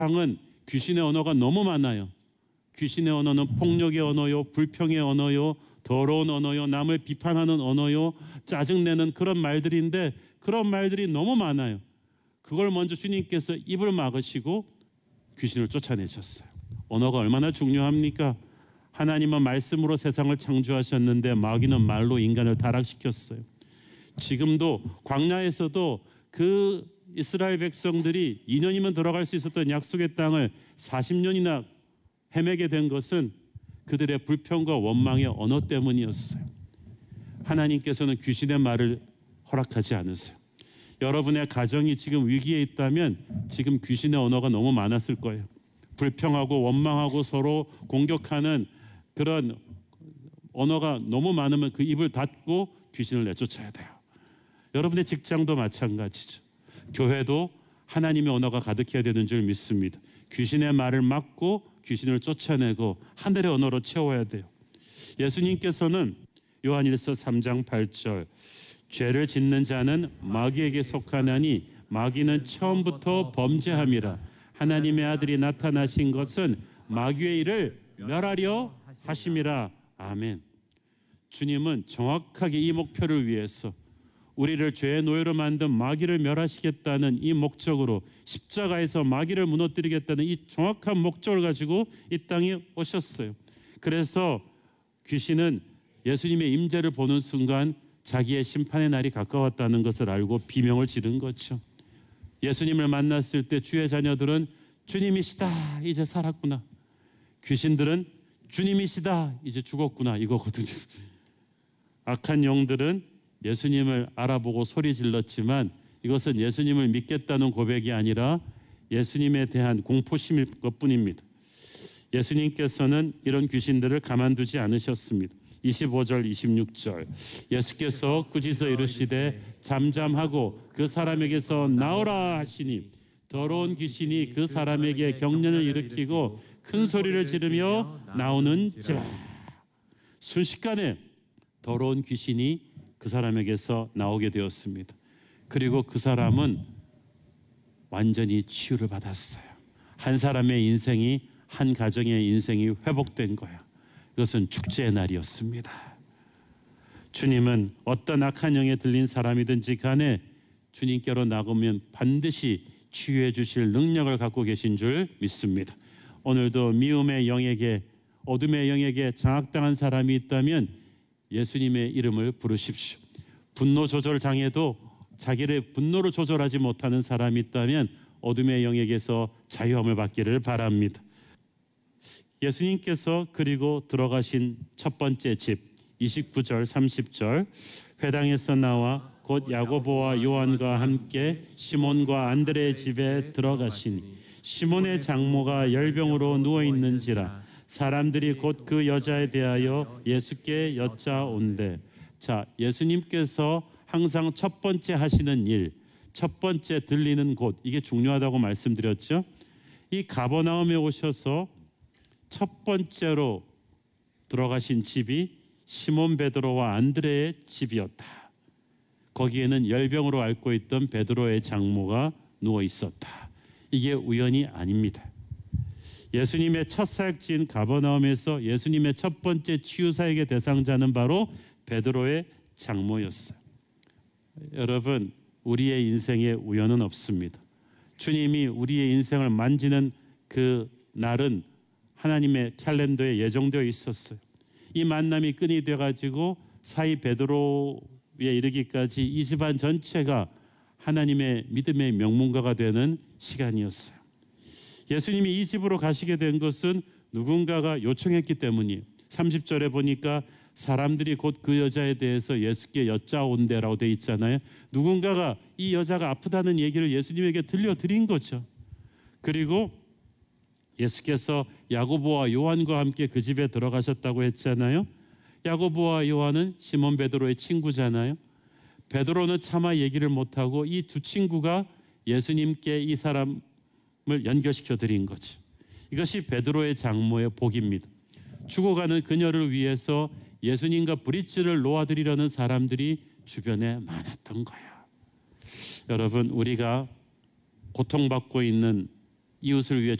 세상은 귀신의 언어가 너무 많아요. 귀신의 언어는 폭력의 언어요, 불평의 언어요, 더러운 언어요, 남을 비판하는 언어요, 짜증내는 그런 말들인데 그런 말들이 너무 많아요. 그걸 먼저 주님께서 입을 막으시고 귀신을 쫓아내셨어요. 언어가 얼마나 중요합니까? 하나님은 말씀으로 세상을 창조하셨는데 마귀는 말로 인간을 타락시켰어요. 지금도 광야에서도 그 이스라엘 백성들이 2년이면 들어갈 수 있었던 약속의 땅을 40년이나 헤매게 된 것은 그들의 불평과 원망의 언어 때문이었어요. 하나님께서는 귀신의 말을 허락하지 않으세요. 여러분의 가정이 지금 위기에 있다면 지금 귀신의 언어가 너무 많았을 거예요. 불평하고 원망하고 서로 공격하는 그런 언어가 너무 많으면 그 입을 닫고 귀신을 내쫓아야 돼요. 여러분의 직장도 마찬가지죠. 교회도 하나님의 언어가 가득해야 되는 줄 믿습니다. 귀신의 말을 막고 귀신을 쫓아내고 하늘의 언어로 채워야 돼요. 예수님께서는 요한일서 3장 8절 죄를 짓는 자는 마귀에게 속하나니 마귀는 처음부터 범죄함이라 하나님의 아들이 나타나신 것은 마귀의 일을 멸하려 하심이라. 아멘. 주님은 정확하게 이 목표를 위해서 우리를 죄의 노예로 만든 마귀를 멸하시겠다는 이 목적으로 십자가에서 마귀를 무너뜨리겠다는 이 정확한 목적을 가지고 이 땅에 오셨어요. 그래서 귀신은 예수님의 임재를 보는 순간 자기의 심판의 날이 가까웠다는 것을 알고 비명을 지른 거죠. 예수님을 만났을 때 주의 자녀들은 주님이시다 이제 살았구나. 귀신들은 주님이시다 이제 죽었구나 이거거든요. 악한 영들은 예수님을 알아보고 소리 질렀지만 이것은 예수님을 믿겠다는 고백이 아니라 예수님에 대한 공포심일 것뿐입니다. 예수님께서는 이런 귀신들을 가만두지 않으셨습니다. 25절 26절 예수께서 꾸짖어 이르시되 잠잠하고 그 사람에게서 나오라 하시니 더러운 귀신이 그 사람에게 경련을 일으키고 큰 소리를 지르며 나오는지라. 순식간에 더러운 귀신이 그 사람에게서 나오게 되었습니다. 그리고 그 사람은 완전히 치유를 받았어요. 한 사람의 인생이, 한 가정의 인생이 회복된 거야. 이것은 축제의 날이었습니다. 주님은 어떤 악한 영에 들린 사람이든지 간에 주님께로 나가면 반드시 치유해 주실 능력을 갖고 계신 줄 믿습니다. 오늘도 미움의 영에게, 어둠의 영에게 장악당한 사람이 있다면 예수님의 이름을 부르십시오. 분노 조절 장애도 자기를 분노를 조절하지 못하는 사람이 있다면 어둠의 영에게서 자유함을 받기를 바랍니다. 예수님께서 그리고 들어가신 첫 번째 집 29절 30절 회당에서 나와 곧 야고보와 요한과 함께 시몬과 안드레의 집에 들어가시니 시몬의 장모가 열병으로 누워있는지라 사람들이 곧 그 여자에 대하여 예수께 여짜온대. 자, 예수님께서 항상 첫 번째 하시는 일, 첫 번째 들리는 곳, 이게 중요하다고 말씀드렸죠. 이 가버나움에 오셔서 첫 번째로 들어가신 집이 시몬 베드로와 안드레의 집이었다. 거기에는 열병으로 앓고 있던 베드로의 장모가 누워 있었다. 이게 우연이 아닙니다. 예수님의 첫 사역지인 가버나움에서 예수님의 첫 번째 치유 사역의 대상자는 바로 베드로의 장모였어요. 여러분, 우리의 인생에 우연은 없습니다. 주님이 우리의 인생을 만지는 그 날은 하나님의 캘린더에 예정되어 있었어요. 이 만남이 끈이 돼가지고 사이 베드로에 이르기까지 이 집안 전체가 하나님의 믿음의 명문가가 되는 시간이었어요. 예수님이 이 집으로 가시게 된 것은 누군가가 요청했기 때문이에요. 30절에 보니까 사람들이 곧 그 여자에 대해서 예수께 여짜온대라고 되어 있잖아요. 누군가가 이 여자가 아프다는 얘기를 예수님에게 들려드린 거죠. 그리고 예수께서 야고보와 요한과 함께 그 집에 들어가셨다고 했잖아요. 야고보와 요한은 시몬 베드로의 친구잖아요. 베드로는 차마 얘기를 못하고 이 두 친구가 예수님께 이 사람을 연결시켜 드린 거죠. 이것이 베드로의 장모의 복입니다. 죽어가는 그녀를 위해서 예수님과 브릿지를 놓아드리려는 사람들이 주변에 많았던 거예요. 여러분, 우리가 고통받고 있는 이웃을 위해